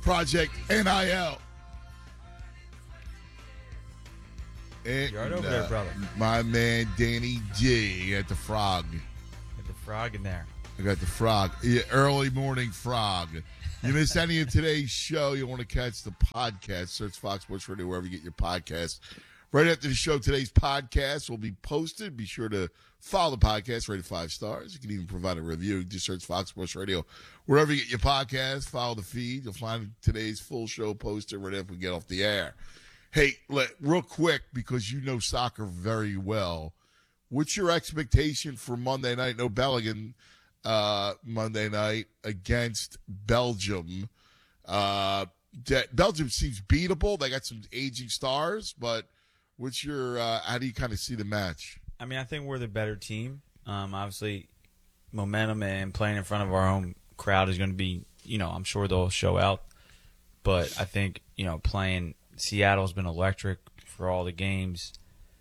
Project NIL. And, You're right over there, brother. My man Danny G at the Frog. Got the frog in there. I got the Frog. Yeah, early morning Frog. You missed any of today's show, you want to catch the podcast, search Fox Sports Radio wherever you get your podcasts. Right after the show, today's podcast will be posted. Be sure to follow the podcast, rate it 5 stars. You can even provide a review. Just search Fox Sports Radio wherever you get your podcast. Follow the feed. You'll find today's full show posted right after we get off the air. Hey, real quick, because you know soccer very well, what's your expectation for Monday night? No Bellingham Monday night against Belgium. Belgium seems beatable. They got some aging stars, but what's your how do you kind of see the match? I mean, I think we're the better team. Obviously, momentum and playing in front of our own crowd is going to be, I'm sure they'll show out. But I think, playing Seattle's been electric for all the games.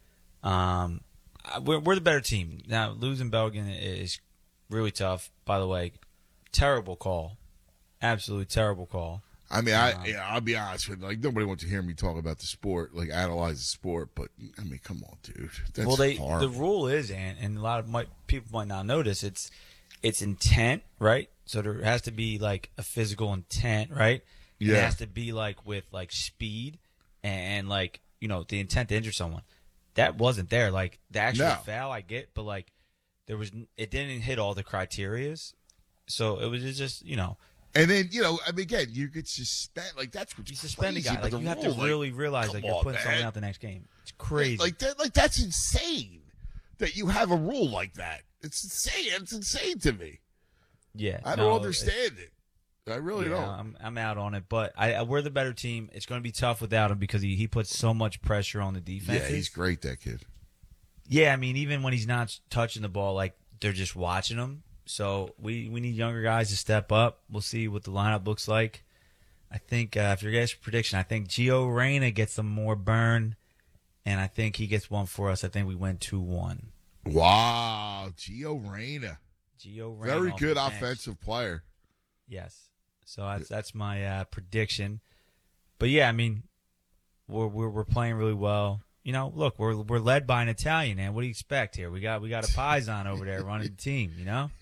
We're the better team. Now, losing Belgium is really tough. By the way, terrible call. Absolutely terrible call. I mean, I'll be honest with you. Like, nobody wants to hear me talk about the sport, like analyze the sport. But I mean, come on, dude. That's horrible. The rule is, and a lot of people might not notice, it's intent, right? So there has to be like a physical intent, right? Yeah. It has to be like with like speed and like the intent to injure someone. That wasn't there. Like the actual foul, I get, but like it didn't hit all the criterias. So it was just And then, I mean, again, you could suspend, like, that's what's you suspend crazy. a guy. Like, you have to really realize that you're putting someone out the next game. It's crazy. Like, that's insane that you have a rule like that. It's insane. It's insane to me. Yeah. I don't understand it. I really don't. I'm out on it. But we're the better team. It's going to be tough without him because he puts so much pressure on the defense. Yeah, he's great, that kid. Yeah, I mean, even when he's not touching the ball, like, they're just watching him. So we need younger guys to step up. We'll see what the lineup looks like. I think if your guys' prediction, I think Gio Reyna gets some more burn, and I think he gets one for us. I think we win 2-1. Wow, Gio Reyna. Very good offensive player. Yes. So that's my prediction. But yeah, I mean, we're playing really well. Look, we're led by an Italian, man. What do you expect here? We got a Paisan over there running the team,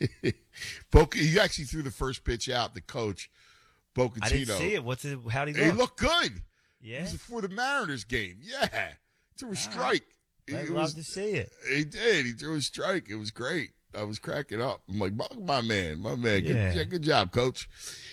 He actually threw the first pitch out, the coach, Bocatino. I didn't see it. How'd he look? He looked good. Yeah. It was before the Mariners game. Yeah. Threw a strike. I'd love to see it. He did. He threw a strike. It was great. I was cracking up. I'm like, my man. Yeah. Good job, coach.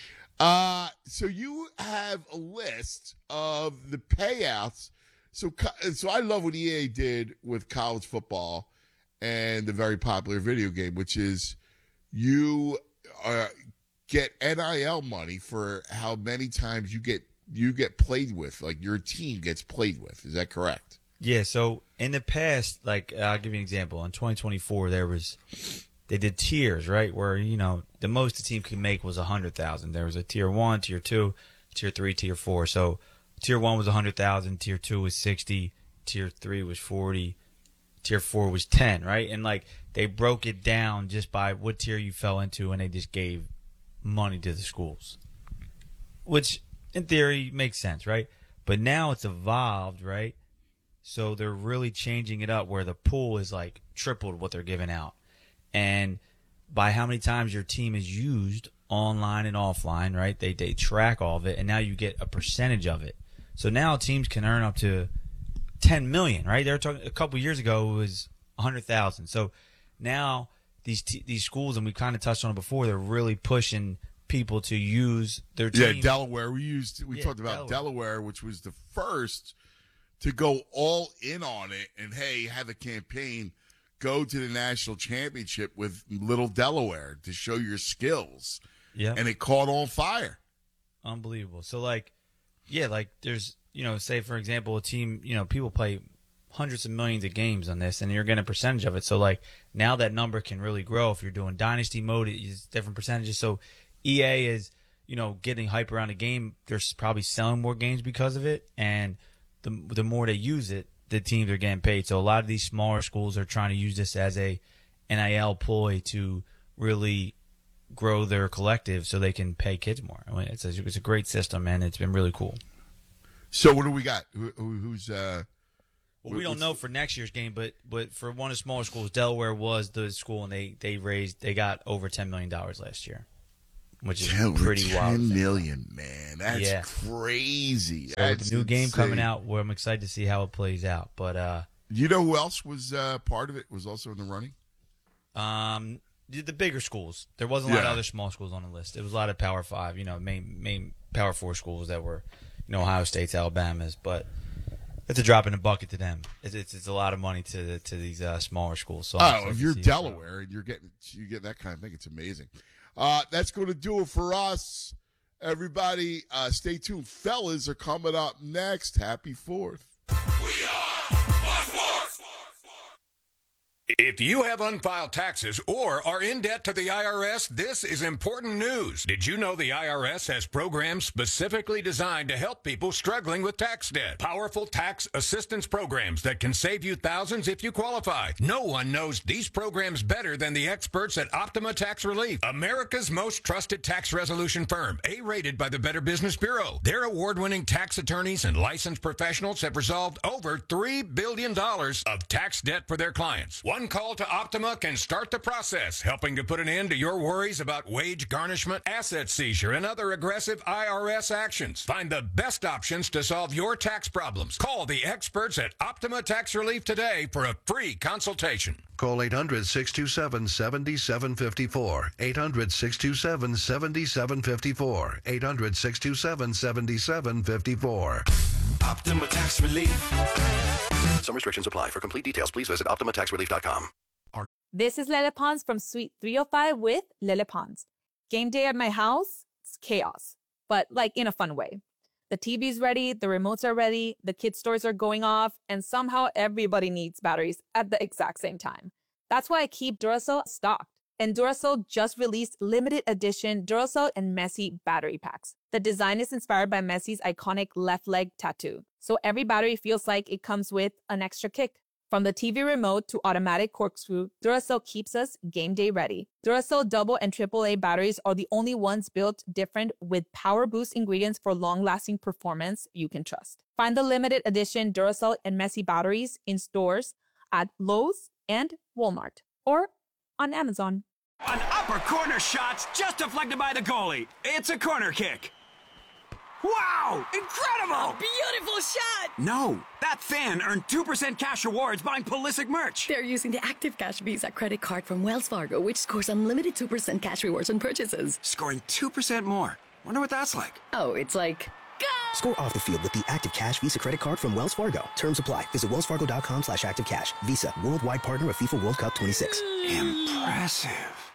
So you have a list of the payouts. So I love what EA did with college football and the very popular video game, which is you get NIL money for how many times you get played with, like your team gets played with. Is that correct? Yeah. So in the past, like I'll give you an example. In 2024, they did tiers, right? Where the most the team could make was 100,000. There was a tier 1, tier 2, tier 3, tier 4. So Tier 1 was 100,000, Tier 2 was 60, Tier 3 was 40, Tier 4 was 10, right? And like they broke it down just by what tier you fell into, and they just gave money to the schools, which in theory makes sense, right? But now it's evolved, right? So they're really changing it up where the pool is like tripled what they're giving out, and by how many times your team is used online and offline, right? They track all of it, and now you get a percentage of it. So now teams can earn up to $10 million, right? They were talking a couple years ago it was 100,000. So now these schools, and we kind of touched on it before, they're really pushing people to use their team. Yeah, Delaware. We talked about Delaware, which was the first to go all in on it, and hey, have a campaign. Go to the national championship with Little Delaware to show your skills. Yeah, and it caught on fire. Unbelievable. So there's say for example a team, people play hundreds of millions of games on this, and you're getting a percentage of it. So like now that number can really grow. If you're doing dynasty mode, it's different percentages. So EA is getting hype around the game. They're probably selling more games because of it, and the more they use it, the teams are getting paid. So a lot of these smaller schools are trying to use this as a NIL ploy to really grow their collective so they can pay kids more. I mean, it's a great system, and it's been really cool. So what do we got? Who's Well, we don't know for next year's game, but for one of the smaller schools, Delaware was the school, and they got over $10 million last year, which is pretty wild. $10 million, man. That's crazy. So That's with the new game insane. coming out, I'm excited to see how it plays out. But you know who else was part of it? Was also in the running? The bigger schools. There wasn't a lot of other small schools on the list. It was a lot of Power 5, main Power 4 schools that were, Ohio State's, Alabama's, but it's a drop in the bucket to them. It's a lot of money to these smaller schools. So if you're Delaware and you get that kind of thing, it's amazing. That's going to do it for us, everybody. Stay tuned, fellas are coming up next. Happy 4th. We are Fourth. If you have unfiled taxes or are in debt to the IRS, this is important news. Did you know the IRS has programs specifically designed to help people struggling with tax debt? Powerful tax assistance programs that can save you thousands if you qualify. No one knows these programs better than the experts at Optima Tax Relief, America's most trusted tax resolution firm, A-rated by the Better Business Bureau. Their award-winning tax attorneys and licensed professionals have resolved over $3 billion of tax debt for their clients. One call to Optima can start the process, helping to put an end to your worries about wage garnishment, asset seizure, and other aggressive IRS actions. Find the best options to solve your tax problems. Call the experts at Optima Tax Relief today for a free consultation. Call 800-627-7754. 800-627-7754. 800-627-7754. Optima Tax Relief. Some restrictions apply. For complete details, please visit OptimaTaxRelief.com. This is Lele Pons from Suite 305 with Lele Pons. Game day at my house, it's chaos, but like in a fun way. The TV's ready, the remotes are ready, the kids' toys are going off, and somehow everybody needs batteries at the exact same time. That's why I keep Duracell stocked. And Duracell just released limited edition Duracell and Messi battery packs. The design is inspired by Messi's iconic left leg tattoo. So every battery feels like it comes with an extra kick. From the TV remote to automatic corkscrew, Duracell keeps us game day ready. Duracell double and AAA batteries are the only ones built different with power boost ingredients for long-lasting performance you can trust. Find the limited edition Duracell and Messi batteries in stores at Lowe's and Walmart or on Amazon. An upper corner shot's just deflected by the goalie. It's a corner kick. Wow! Incredible! Beautiful shot! No, that fan earned 2% cash rewards buying Pulisic merch. They're using the Active Cash Visa credit card from Wells Fargo, which scores unlimited 2% cash rewards on purchases. Scoring 2% more. Wonder what that's like. Oh, it's like... Go! Score off the field with the Active Cash Visa credit card from Wells Fargo. Terms apply. Visit wellsfargo.com/activecash. Visa, worldwide partner of FIFA World Cup 26. Impressive.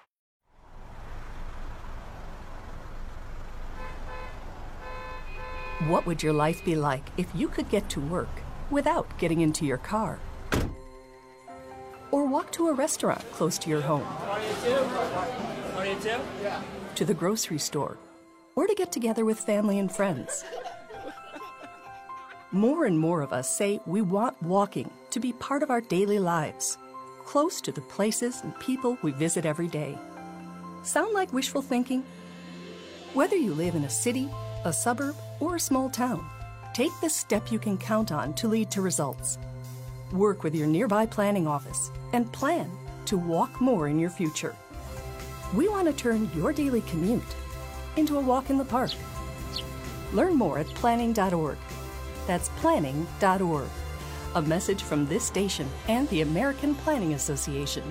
What would your life be like if you could get to work without getting into your car? Or walk to a restaurant close to your home? To the grocery store? Or to get together with family and friends? More and more of us say we want walking to be part of our daily lives, close to the places and people we visit every day. Sound like wishful thinking? Whether you live in a city, a suburb, or a small town, take the step you can count on to lead to results. Work with your nearby planning office and plan to walk more in your future. We want to turn your daily commute into a walk in the park. Learn more at planning.org. That's planning.org. A message from this station and the American Planning Association.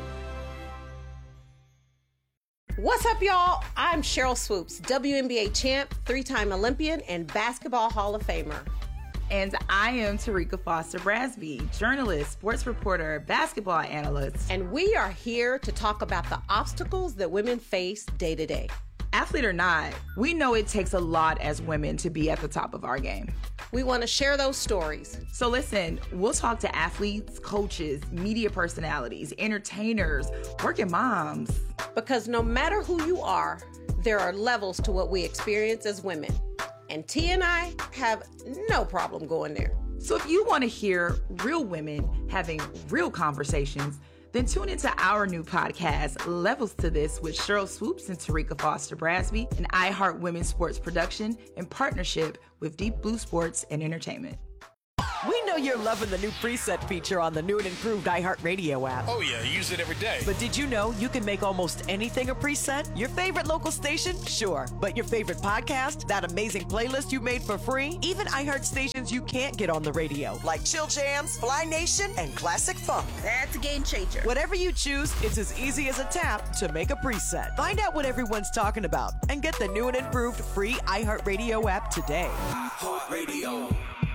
What's up, y'all? I'm Cheryl Swoops, WNBA champ, 3-time Olympian, and Basketball Hall of Famer. And I am Tarika Foster Brasby, journalist, sports reporter, basketball analyst. And we are here to talk about the obstacles that women face day to day. Athlete or not, we know it takes a lot as women to be at the top of our game. We want to share those stories. So listen, we'll talk to athletes, coaches, media personalities, entertainers, working moms. Because no matter who you are, there are levels to what we experience as women. And T and I have no problem going there. So if you want to hear real women having real conversations, Then tune into our new podcast, Levels to This, with Cheryl Swoops and Tarika Foster Brasby, an iHeart Women's Sports production in partnership with Deep Blue Sports and Entertainment. We know you're loving the new preset feature on the new and improved iHeartRadio app. Oh, yeah, I use it every day. But did you know you can make almost anything a preset? Your favorite local station? Sure. But your favorite podcast? That amazing playlist you made for free? Even iHeart stations you can't get on the radio, like Chill Jams, Fly Nation, and Classic Funk. That's a game changer. Whatever you choose, it's as easy as a tap to make a preset. Find out what everyone's talking about and get the new and improved free iHeartRadio app today. iHeartRadio.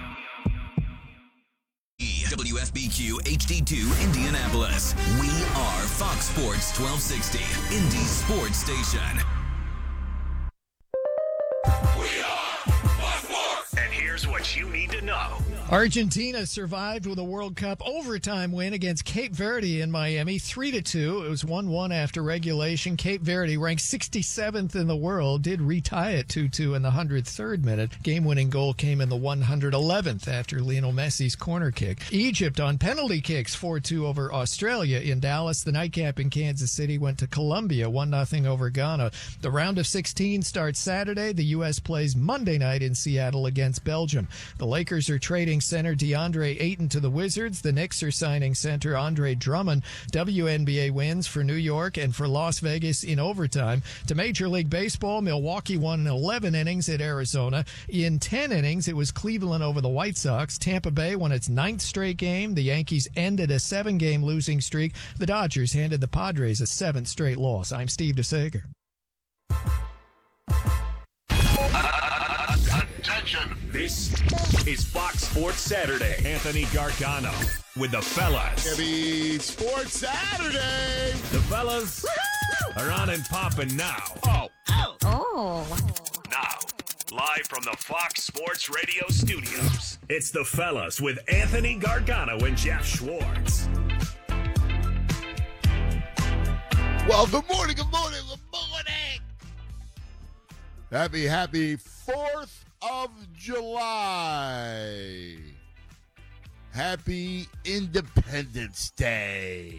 WFBQ HD2 Indianapolis. We are Fox Sports 1260, Indy's sports station. And here's what you need to know. Argentina survived with a World Cup overtime win against Cape Verde in Miami, 3-2. It was 1-1 after regulation. Cape Verde, ranked 67th in the world, did retie it 2-2 in the 103rd minute. Game-winning goal came in the 111th after Lionel Messi's corner kick. Egypt on penalty kicks, 4-2 over Australia in Dallas. The nightcap in Kansas City went to Colombia, 1-0 over Ghana. The round of 16 starts Saturday. The U.S. plays Monday night in Seattle against Belgium. The Lakers are trading center DeAndre Ayton to the Wizards. The Knicks are signing center Andre Drummond. WNBA wins for New York and for Las Vegas in overtime. To Major League Baseball, Milwaukee won in 11 innings at Arizona. In 10 innings, it was Cleveland over the White Sox. Tampa Bay won its 9th straight game. The Yankees ended a 7-game losing streak. The Dodgers handed the Padres a 7th straight loss. I'm Steve DeSager. Attention. This is Fox Sports Saturday. Anthony Gargano with the fellas. Happy Sports Saturday. The fellas are on and popping now. Now, live from the Fox Sports Radio studios, it's the fellas with Anthony Gargano and Jeff Schwartz. Well, good morning, good morning, good morning. Happy 4th of July. Happy Independence Day.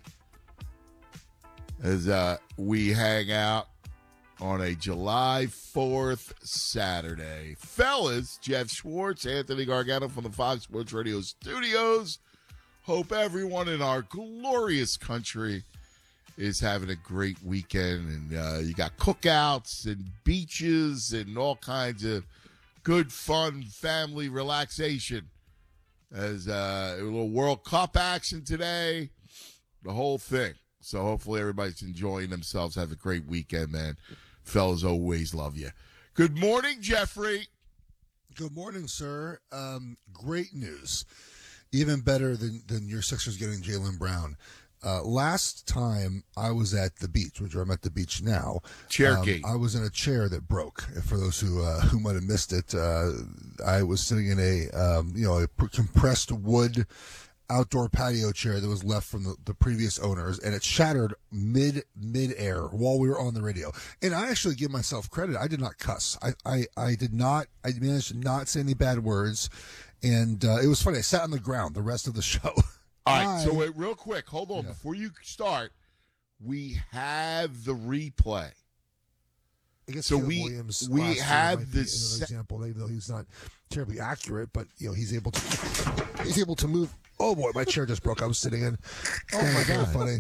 As we hang out on a July 4th Saturday. Fellas, Jeff Schwartz, Anthony Gargano from the Fox Sports Radio studios. Hope everyone in our glorious country is having a great weekend. And you got cookouts and beaches and all kinds of good, fun, family relaxation. As a little World Cup action today, the whole thing. So hopefully everybody's enjoying themselves. Have a great weekend, man. Fellas, always love you. Good morning, Jeffrey. Good morning, sir. Great news. Even better than your Sixers getting Jaylen Brown. Last time I was at the beach, which I'm at the beach now. Chairgate. I was in a chair that broke. For those who might have missed it, I was sitting in a compressed wood outdoor patio chair that was left from the previous owners, and it shattered mid-air while we were on the radio. And I actually give myself credit. I did not cuss. I did not. I managed to not say any bad words, and it was funny. I sat on the ground the rest of the show. All right, so wait, real quick, hold on. Yeah. Before you start, we have the replay. I guess so Williams we have this another example, even though he's not terribly accurate, but he's able to move. Oh boy, my chair just broke. I was sitting in. Oh my God, funny.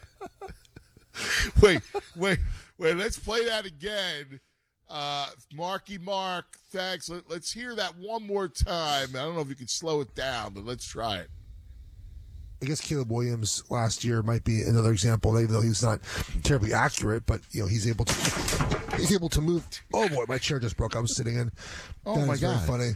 wait. Let's play that again. Marky Mark, thanks. Let's hear that one more time. I don't know if you can slow it down, but let's try it. I guess Caleb Williams last year might be another example, even though he's not terribly accurate, but he's able to move. Oh boy, my chair just broke. I was sitting in. Oh my God, funny.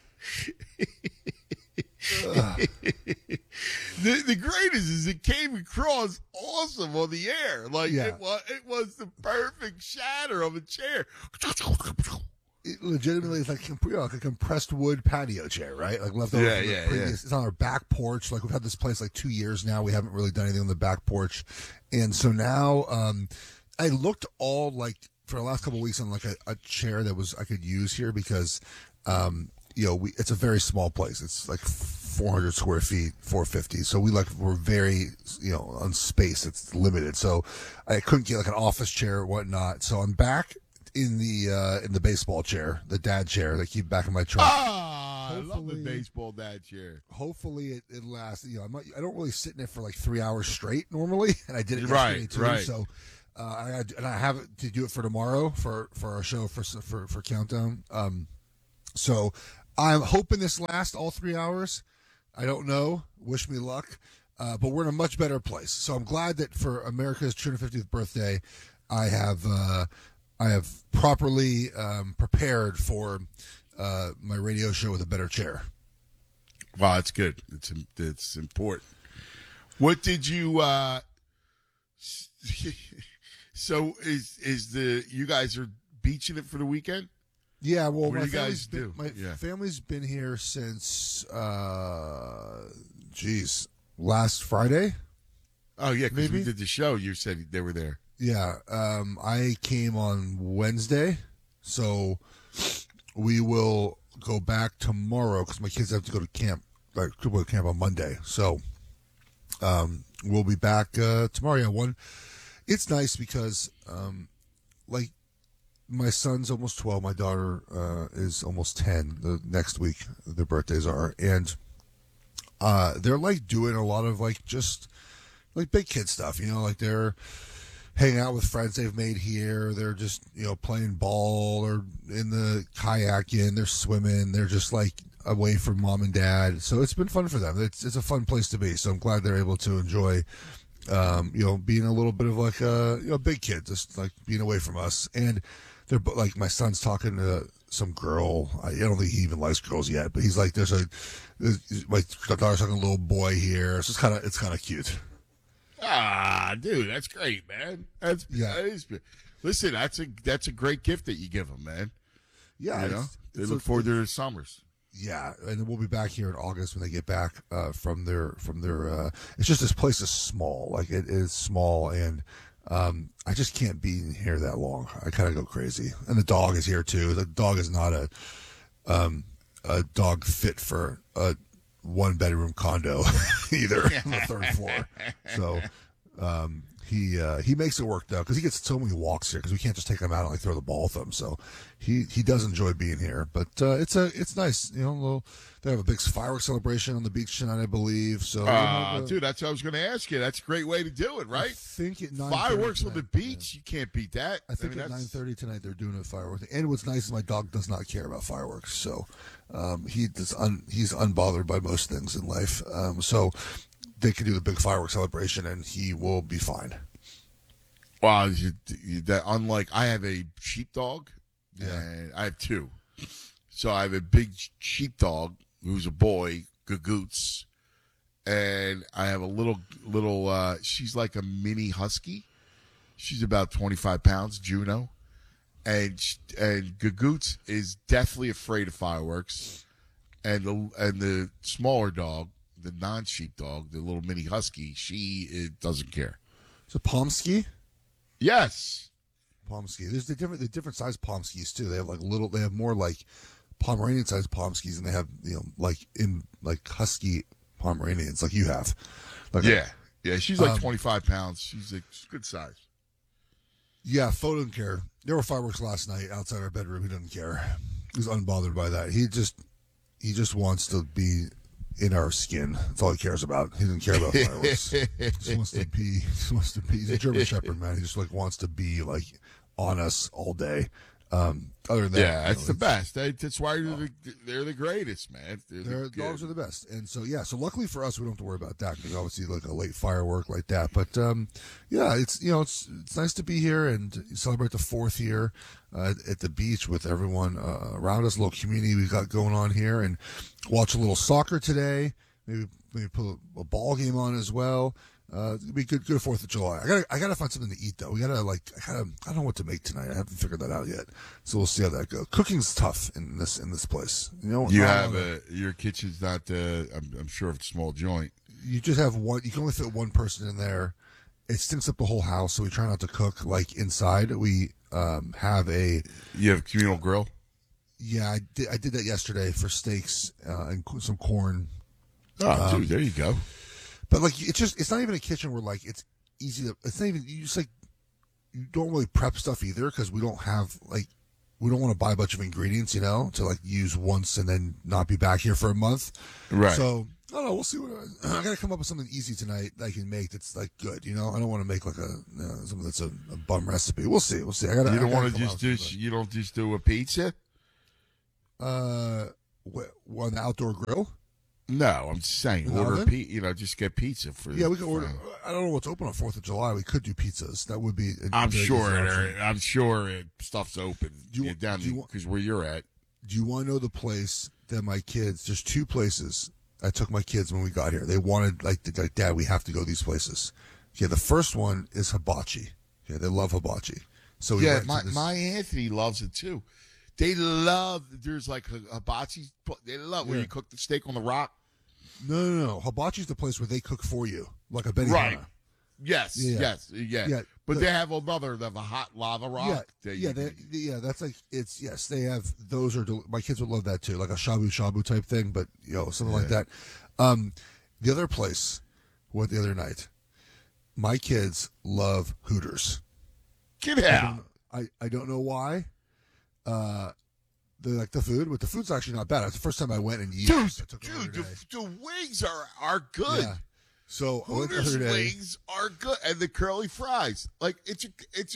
The greatest is it came across awesome on the air. It was the perfect shatter of a chair. It legitimately is like a compressed wood patio chair, right? Like left over from the previous. It's on our back porch. Like we've had this place like 2 years now. We haven't really done anything on the back porch, and so now I looked all like for the last couple of weeks on like a chair that I could use here because it's a very small place. It's like 400 square feet, 450. So we're very, on space. It's limited. So I couldn't get like an office chair or whatnot. So I'm back in the baseball chair, the dad chair that I keep back in my truck. I love the baseball dad chair. Hopefully it lasts. I don't really sit in it for like 3 hours straight normally, and I did it Right, yesterday too. right. So I have it to do it for tomorrow for our show for Countdown. So I'm hoping this lasts all 3 hours. I don't know. Wish me luck. But we're in a much better place. So I'm glad that for America's 250th birthday, I have properly prepared for my radio show with a better chair. Wow, that's good. It's important. What did you? So you guys are beaching it for the weekend? Yeah, well, what do you guys do? My family's been here since, last Friday. Oh, yeah, because maybe we did the show. You said they were there. Yeah, I came on Wednesday, so we will go back tomorrow because my kids have to go to camp, on Monday. So we'll be back tomorrow. Yeah, it's nice because, my son's almost 12. My daughter is almost 10. The next week, their birthdays are. And they're, doing a lot of, just, big kid stuff. They're hanging out with friends they've made here. They're just, playing ball or in the kayaking. They're swimming. They're just, away from mom and dad. So it's been fun for them. It's a fun place to be. So I'm glad they're able to enjoy being a little bit of a big kid, just being away from us. And they're my son's talking to some girl. I don't think he even likes girls yet, but he's my daughter's talking to a little boy here. So it's kind of cute. Ah, dude, that's great, man. Listen, that's a great gift that you give them, man. Yeah, they look forward to their summers. Yeah, and we'll be back here in August when they get back from their. It's just this place is small, it is small, and I just can't be in here that long. I kind of go crazy, and the dog is here too. The dog is not a dog fit for a 1-bedroom condo either on the third floor. So he makes it work though because he gets so many walks here because we can't just take him out and throw the ball with him. So he does enjoy being here, but it's nice. They have a big fireworks celebration on the beach tonight, I believe. So dude, that's what I was going to ask you. That's a great way to do it, right? I think at 9:30 fireworks on the beach, you can't beat that. I think at 9:30 tonight they're doing a fireworks. And what's nice is my dog does not care about fireworks, so he's unbothered by most things in life. So they can do the big fireworks celebration, and he will be fine. Wow, unlike I have a sheepdog, and I have two. So I have a big sheepdog who's a boy, Gagoots, and I have a little. She's like a mini husky. She's about 25 pounds, Juno, and Gagoots is definitely afraid of fireworks, and the smaller dog, the non-sheepdog, the little mini husky, she doesn't care. It's a Pomsky. Yes, Pomsky. There's the different size Pomskys too. They have they have more Pomeranian sized Pomskys, and they have husky Pomeranians like you have. Yeah. She's 25 pounds. She's a good size. Yeah, Fo doesn't care. There were fireworks last night outside our bedroom. He doesn't care. He's unbothered by that. He just wants to be in our skin. That's all he cares about. He doesn't care about fireworks. He just wants to be. He's a German Shepherd, man. He just wants to be on us all day. Other than that, that's the best. That's why they're the greatest, man. Their dogs are the best, and so luckily for us, we don't have to worry about that because obviously a late firework like that. But it's nice to be here and celebrate the 4th year at the beach with everyone around us. A little community we got going on here, and watch a little soccer today. Maybe put a ball game on as well. It'd be good 4th of July. I gotta find something to eat though. We gotta I don't know what to make tonight. I haven't figured that out yet. So we'll see how that goes. Cooking's tough in this place. Your kitchen's not. I'm sure it's a small joint. You just have one. You can only fit one person in there. It stinks up the whole house, so we try not to cook inside. We have a. You have a communal grill. Yeah, I did that yesterday for steaks and some corn. Oh, dude, there you go. But like, it's not even a kitchen where like it's easy to. It's not even you just like you don't really prep stuff either because we don't want to buy a bunch of ingredients, to like use once and then not be back here for a month. Right. So I don't know. We'll see I got to come up with something easy tonight that I can make that's like good. I don't want to make like something that's a bum recipe. We'll see. I got. You don't want to you don't just do a pizza? On the outdoor grill? No, I'm just saying order just get pizza for. Yeah, we could order. I don't know what's open on 4th of July. We could do pizzas. That would be. I'm sure stuff's open down because where you're at. Do you want to know the place that my kids? There's 2 places I took my kids when we got here. They wanted like Dad, we have to go these places. Okay, the first one is Hibachi. Okay, they love Hibachi. So we went to my Anthony loves it too. They love. There's like a hibachi. They love where you cook the steak on the rock. No. Hibachi's the place where they cook for you, like a Benihana. Right. Yes. But they have another. They have a hot lava rock. That's like it's yes. They have those are my kids would love that too, like a shabu shabu type thing, but something like that. The other place, went the other night. My kids love Hooters. Get out. I don't know why. They like the food, but the food's actually not bad. It's the first time I went in years. Dude, the wings are good. Yeah. So Hooters wings are good, and the curly fries. Like it's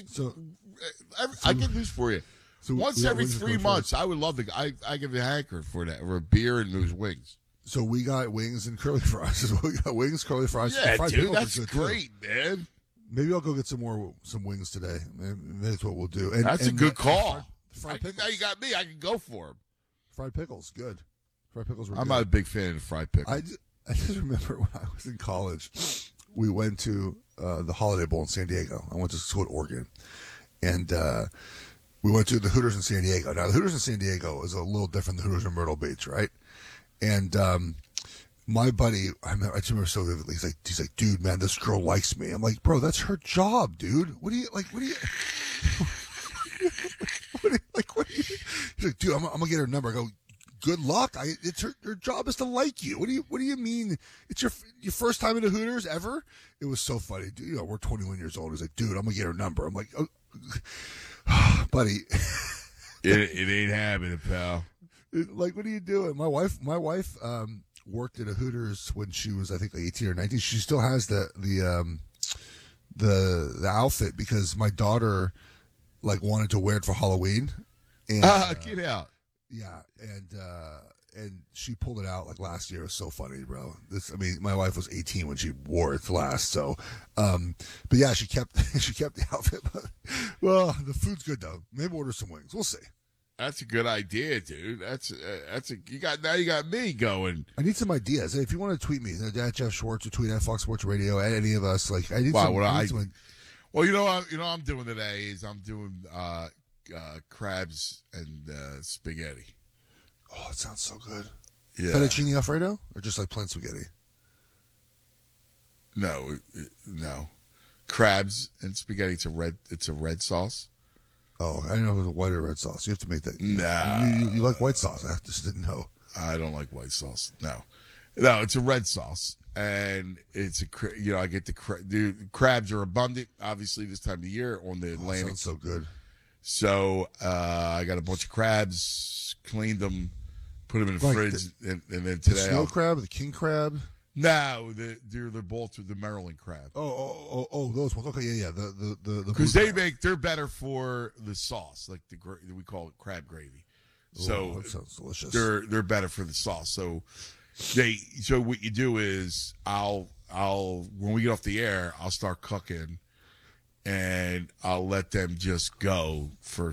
I get news for you. So once every 3 months, I would love I give a hanker for that, for a beer and those wings. So we got wings and curly fries. We got wings, curly fries. Yeah, fried dude, pickles that's are good great, too. man. Maybe I'll go get some wings today. Maybe that's what we'll do. And, that's a good call. Fried pickles. Now you got me. I can go for them. Fried pickles, good. Fried pickles were I'm good. not a big fan of fried pickles. I just remember when I was in college, we went to the Holiday Bowl in San Diego. I went to school at Oregon. And we went to the Hooters in San Diego. Now, the Hooters in San Diego is a little different than the Hooters in Myrtle Beach, right? And my buddy, I remember so vividly, he's like, dude, man, this girl likes me. I'm like, bro, that's her job, dude. What do you... He's like, dude, I'm gonna get her number. I go, good luck. It's her job is to like you. What do you mean? It's your first time in the Hooters ever? It was so funny. Dude, we're 21 years old. He's like, dude, I'm gonna get her number. I'm like, oh, buddy, it ain't happening, pal. Like, what are you doing? My wife worked at a Hooters when she was, I think, like 18 or 19. She still has the outfit because my daughter wanted to wear it for Halloween. And, get out. Yeah, and she pulled it out last year. It was so funny, bro. My wife was 18 when she wore it last. So, but yeah, she kept the outfit. Well, the food's good though. Maybe order some wings. We'll see. That's a good idea, dude. You got me going. I need some ideas. Hey, if you want to tweet me, at Jeff Schwartz, or tweet at Fox Sports Radio, at any of us. I need some. Well, what I'm doing today is I'm doing crabs and spaghetti. Oh, it sounds so good. Yeah. Fettuccine Alfredo, or just plain spaghetti? No. Crabs and spaghetti. It's a red sauce. Oh, I didn't know it was a white or red sauce. You have to make that. Nah. You like white sauce. I just didn't know. I don't like white sauce. No, it's a red sauce. And it's I get the crabs are abundant, obviously, this time of the year on the Atlantic. Sounds so good. So I got a bunch of crabs, cleaned them, put them in the fridge, and then today the snow crab, the king crab. No, they're both the Maryland crab. Oh, those ones. Okay, yeah. The because they're better for the sauce, we call it crab gravy. So that sounds delicious. They're better for the sauce. So what you do is I'll when we get off the air, I'll start cooking, and I'll let them just go for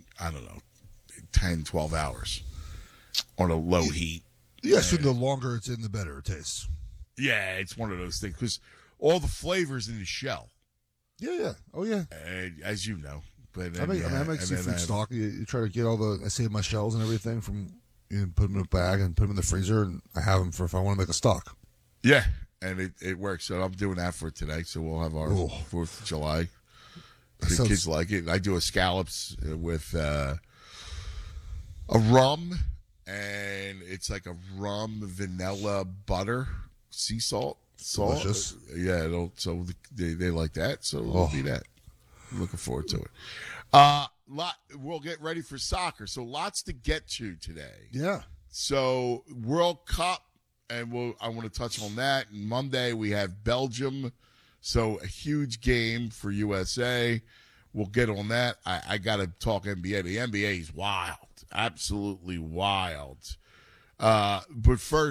10, 12 hours on a low heat. Yeah, so the longer it's in, the better it tastes. Yeah, it's one of those things because all the flavors in the shell. Yeah. Oh, yeah. As you know. But then, I make seafood stock. You try to get I save my shells and everything from, put them in a bag and put them in the freezer, and I have them for if I want to make a stock. Yeah, and it works. So I'm doing that for today. So we'll have our 4th of July. The kids like it. I do a scallops with a rum, and it's like a rum vanilla butter sea salt. Delicious. Yeah, so they like that, so it'll be that. I'm looking forward to it. We'll get ready for soccer, so lots to get to today. Yeah. So World Cup, and I want to touch on that. And Monday we have Belgium, so a huge game for USA. We'll get on that. I got to talk NBA. The NBA is wild, absolutely wild. But first.